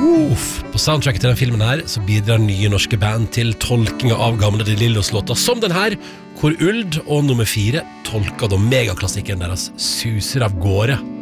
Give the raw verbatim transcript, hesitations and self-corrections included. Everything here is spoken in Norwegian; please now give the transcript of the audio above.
Roof. På soundtracket til den filmen her så bidrar nye norske band til tolkinger av gamle De Lillos-låter som den her, hvor Uld og nummer fire tolker da megaklassikken deres suser av gårde.